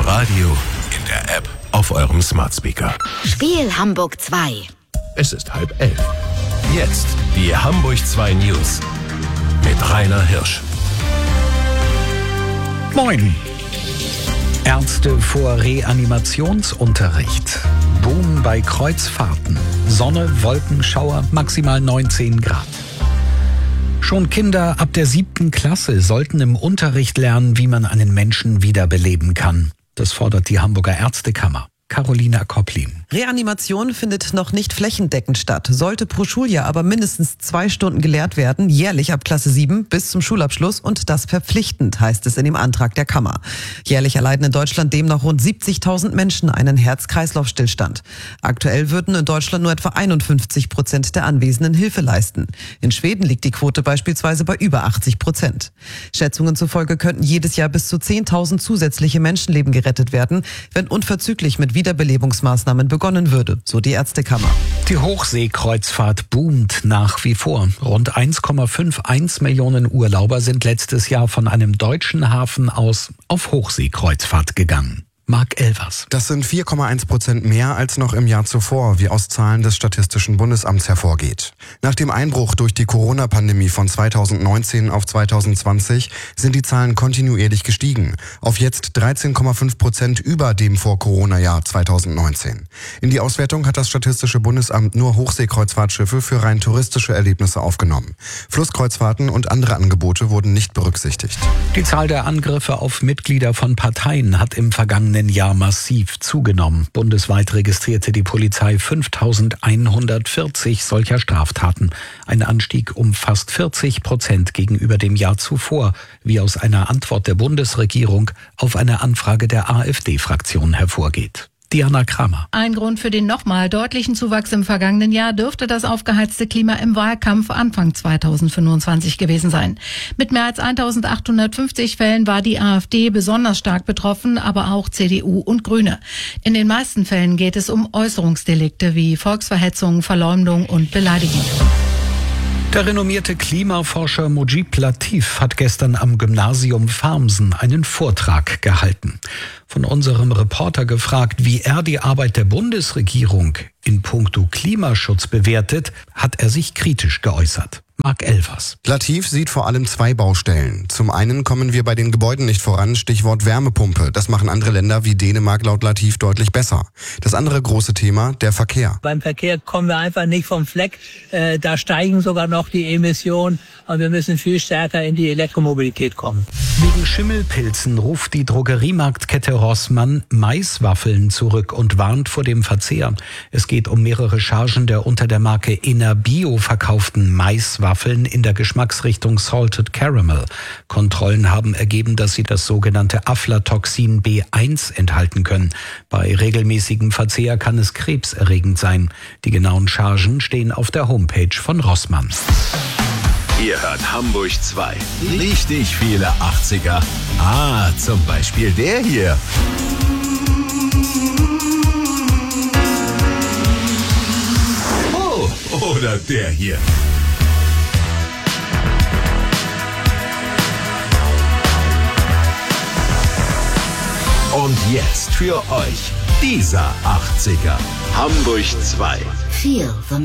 Radio, in der App, auf eurem Smart Speaker. Spiel Hamburg 2. Es ist 10:30. Jetzt die Hamburg 2 News mit Rainer Hirsch. Moin. Ärzte vor Reanimationsunterricht. Boom bei Kreuzfahrten. Sonne, Wolkenschauer, maximal 19 Grad. Schon Kinder ab der 7. Klasse sollten im Unterricht lernen, wie man einen Menschen wiederbeleben kann. Das fordert die Hamburger Ärztekammer. Carolina Kopplin. Reanimation findet noch nicht flächendeckend statt, sollte pro Schuljahr aber mindestens 2 Stunden gelehrt werden, jährlich ab Klasse 7 bis zum Schulabschluss und das verpflichtend, heißt es in dem Antrag der Kammer. Jährlich erleiden in Deutschland demnach rund 70.000 Menschen einen Herz-Kreislauf-Stillstand. Aktuell würden in Deutschland nur etwa 51% der Anwesenden Hilfe leisten. In Schweden liegt die Quote beispielsweise bei über 80%. Schätzungen zufolge könnten jedes Jahr bis zu 10.000 zusätzliche Menschenleben gerettet werden, wenn unverzüglich mit Wiederbelebungsmaßnahmen begonnen würde, so die Ärztekammer. Die Hochseekreuzfahrt boomt nach wie vor. Rund 1,51 Millionen Urlauber sind letztes Jahr von einem deutschen Hafen aus auf Hochseekreuzfahrt gegangen. Marc Elvers. Das sind 4,1% mehr als noch im Jahr zuvor, wie aus Zahlen des Statistischen Bundesamts hervorgeht. Nach dem Einbruch durch die Corona-Pandemie von 2019 auf 2020 sind die Zahlen kontinuierlich gestiegen, auf jetzt 13,5% über dem Vor-Corona-Jahr 2019. In die Auswertung hat das Statistische Bundesamt nur Hochseekreuzfahrtschiffe für rein touristische Erlebnisse aufgenommen. Flusskreuzfahrten und andere Angebote wurden nicht berücksichtigt. Die Zahl der Angriffe auf Mitglieder von Parteien hat im vergangenen Jahr massiv zugenommen. Bundesweit registrierte die Polizei 5.140 solcher Straftaten. Ein Anstieg um fast 40% gegenüber dem Jahr zuvor, wie aus einer Antwort der Bundesregierung auf eine Anfrage der AfD-Fraktion hervorgeht. Diana Kramer. Ein Grund für den nochmal deutlichen Zuwachs im vergangenen Jahr dürfte das aufgeheizte Klima im Wahlkampf Anfang 2025 gewesen sein. Mit mehr als 1.850 Fällen war die AfD besonders stark betroffen, aber auch CDU und Grüne. In den meisten Fällen geht es um Äußerungsdelikte wie Volksverhetzung, Verleumdung und Beleidigung. Der renommierte Klimaforscher Mujib Latif hat gestern am Gymnasium Farmsen einen Vortrag gehalten. Von unserem Reporter gefragt, wie er die Arbeit der Bundesregierung in puncto Klimaschutz bewertet, hat er sich kritisch geäußert. Marc Elvers. Latif sieht vor allem 2 Baustellen. Zum einen kommen wir bei den Gebäuden nicht voran, Stichwort Wärmepumpe. Das machen andere Länder wie Dänemark laut Latif deutlich besser. Das andere große Thema, der Verkehr. Beim Verkehr kommen wir einfach nicht vom Fleck. Da steigen sogar noch die Emissionen. Und wir müssen viel stärker in die Elektromobilität kommen. Wegen Schimmelpilzen ruft die Drogeriemarktkette Rossmann Maiswaffeln zurück und warnt vor dem Verzehr. Es geht um mehrere Chargen der unter der Marke Enerbio verkauften Maiswaffeln in der Geschmacksrichtung Salted Caramel. Kontrollen haben ergeben, dass sie das sogenannte Aflatoxin B1 enthalten können. Bei regelmäßigem Verzehr kann es krebserregend sein. Die genauen Chargen stehen auf der Homepage von Rossmann. Ihr hört Hamburg 2. Richtig viele 80er. Zum Beispiel der hier. Oh, oder der hier. Und jetzt für euch dieser 80er. Hamburg 2. Feel the